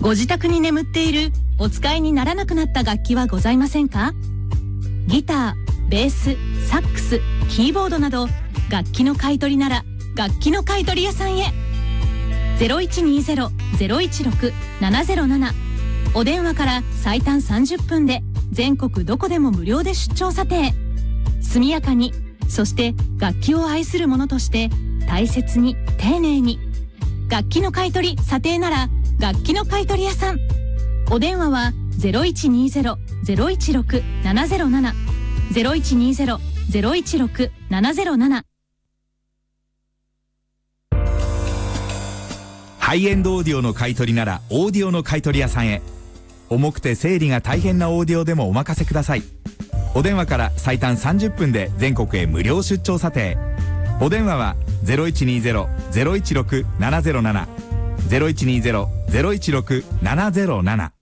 ご自宅に眠っているお使いにならなくなった楽器はございませんか？ギター、ベース、サックス、キーボードなど楽器の買い取りなら楽器の買い取り屋さんへ。 0120-016-707 お電話から最短30分で全国どこでも無料で出張査定。速やかに、そして楽器を愛する者として大切に丁寧に。楽器の買い取り査定なら楽器の買い取り屋さん。お電話は 0120-016-707 0120-016-707。 ハイエンドオーディオの買い取りならオーディオの買い取り屋さんへ。重くて整理が大変なオーディオでもお任せください。お電話から最短30分で全国へ無料出張査定。お電話は 0120-016-707 0120-016-707。